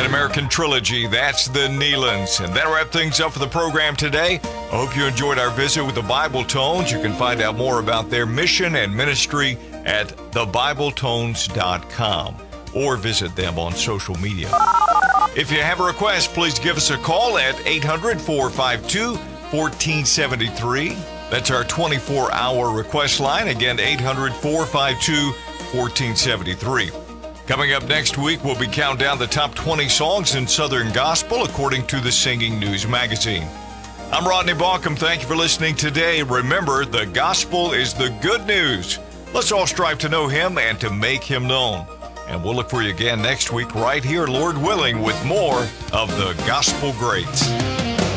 American trilogy. That's the Neelands. And that'll wrap things up for the program today. I hope you enjoyed our visit with the Bible Tones. You can find out more about their mission and ministry at thebibletones.com or visit them on social media. If you have a request, please give us a call at 800-452-1473. That's our 24-hour request line. Again, 800-452-1473. Coming up next week, we'll be counting down the top 20 songs in Southern Gospel according to the Singing News magazine. I'm Rodney Baucom. Thank you for listening today. Remember, the gospel is the good news. Let's all strive to know Him and to make Him known. And we'll look for you again next week right here, Lord willing, with more of the Gospel Greats.